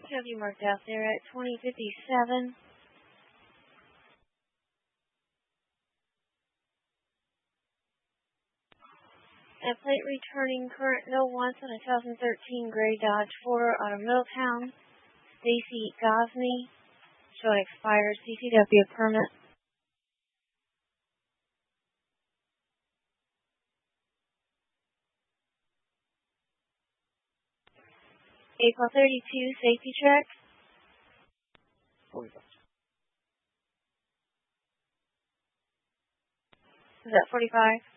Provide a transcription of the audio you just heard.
Have you marked out there at 2057? At plate returning current no wants on a 2013 gray Dodge 4 out of Middletown. Stacy Gosney. Showing expired CCW permit. April 32 safety check. 45. Is that 45?